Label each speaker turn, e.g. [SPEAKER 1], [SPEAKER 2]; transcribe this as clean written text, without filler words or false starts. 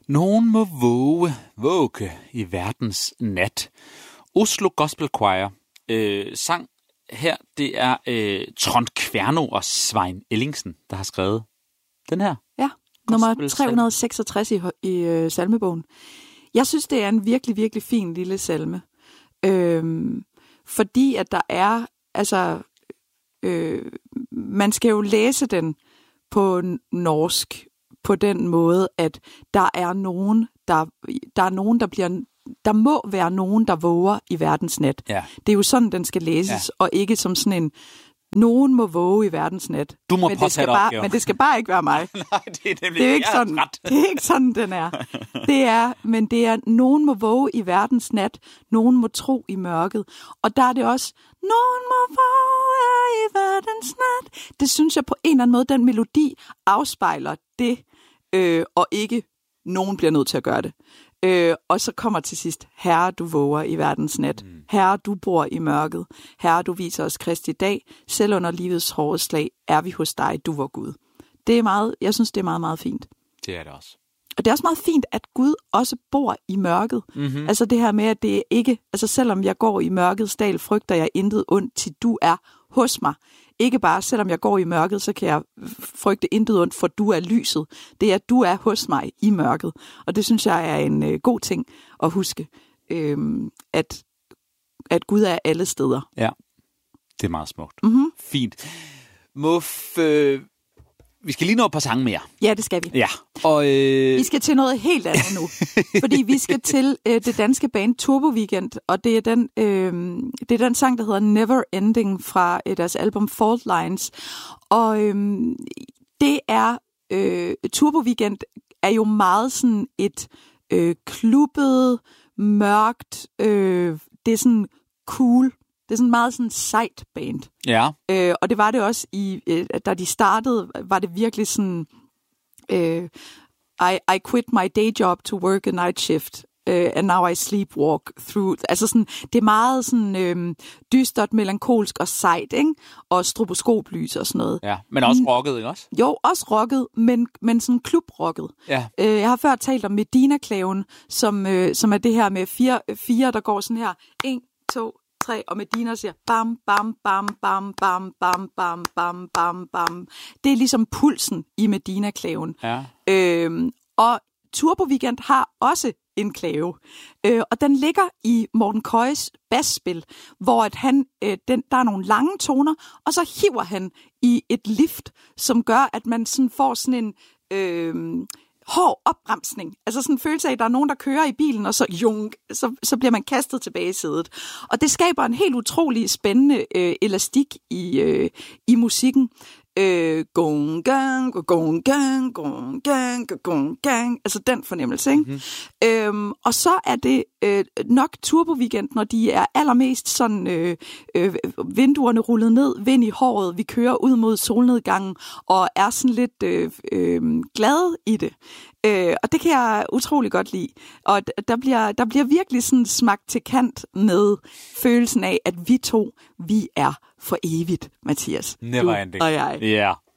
[SPEAKER 1] Nogen må våge i verdens nat. Oslo Gospel Choir sang her, det er Trond Kværno og Svein Ellingsen, der har skrevet den her.
[SPEAKER 2] Ja, nummer 366 i salmebogen. Jeg synes, det er en virkelig, virkelig fin lille salme. Fordi at der er, man skal jo læse den på norsk på den måde, at der må være nogen, der våger i verdens nat.
[SPEAKER 1] Ja.
[SPEAKER 2] Det er jo sådan, den skal læses, og ikke som sådan en, nogen må våge i verdens nat.
[SPEAKER 1] Du må påtage opgaven.
[SPEAKER 2] Men det skal bare ikke være mig.
[SPEAKER 1] Nej, det er
[SPEAKER 2] ikke sådan. Det er ikke sådan, den er. Det er, nogen må våge i verdens nat, nogen må tro i mørket. Og der er det også, nogen må våge i verdens nat. Det synes jeg på en eller anden måde, den melodi afspejler det, og ikke nogen bliver nødt til at gøre det. Og så kommer til sidst, Herre, du våger i verdens nat. Herre, du bor i mørket. Herre, du viser os Kristi dag. Selv under livets hårde slag er vi hos dig, du vor Gud. Det er meget, jeg synes, det er meget, meget fint.
[SPEAKER 1] Det er det også.
[SPEAKER 2] Og det er også meget fint, at Gud også bor i mørket. Mm-hmm. Altså det her med, at det ikke, altså selvom jeg går i mørkets dal, frygter jeg intet ondt, til du er hos mig. Ikke bare, selvom jeg går i mørket, så kan jeg frygte intet ondt, for du er lyset. Det er, at du er hos mig i mørket. Og det synes jeg er en god ting at huske, at Gud er alle steder.
[SPEAKER 1] Ja, det er meget smukt.
[SPEAKER 2] Mm-hmm.
[SPEAKER 1] Fint. Vi skal lige nå et par sange mere.
[SPEAKER 2] Ja, det skal vi.
[SPEAKER 1] Ja. Og,
[SPEAKER 2] vi skal til noget helt andet nu. Fordi vi skal til det danske band Turbo Weekend, og det er den sang, der hedder Never Ending fra deres album Fault Lines. Og det er Turbo Weekend er jo meget sådan et klubbet, mørkt, det er sådan cool. Det er sådan meget sådan sejt band.
[SPEAKER 1] Ja.
[SPEAKER 2] Og det var det også da de startede, var det virkelig sådan, I quit my day job to work a night shift, and now I sleepwalk through. Altså sådan, det er meget sådan dystert, melankolsk og sejt, ikke? Og stroboskoplys og sådan noget.
[SPEAKER 1] Ja, men også rocket, ikke også?
[SPEAKER 2] Jo, også rocket, men sådan klubrocket.
[SPEAKER 1] Ja.
[SPEAKER 2] Jeg har før talt om Medina-klaven, som er det her med fire, der går sådan her. 1, 2, 3, og Medina siger bam, bam, bam, bam, bam, bam, bam, bam, bam, bam. Det er ligesom pulsen i Medina-klaven.
[SPEAKER 1] Ja.
[SPEAKER 2] Og Turbo Weekend har også en klave. Og den ligger i Morten Køjes basspil, hvor at der er nogle lange toner, og så hiver han i et lift, som gør, at man sådan får sådan en hård opbremsning. Altså sådan en følelse af, at der er nogen, der kører i bilen, og så bliver man kastet tilbage i sædet. Og det skaber en helt utrolig spændende elastik i musikken. Gong gang, gong gang, gong gang, gong gang. Altså den fornemmelse, ikke? Mm-hmm. Og så er det nok Turbo Weekend, når de er allermest sådan vinduerne rullet ned, vind i håret, vi kører ud mod solnedgangen og er sådan lidt glade i det. Og det kan jeg utrolig godt lide. Og der bliver virkelig sådan smagt til kant med følelsen af, at vi er for evigt, Mathias.
[SPEAKER 1] Never ending.
[SPEAKER 2] Og jeg.
[SPEAKER 1] Yeah.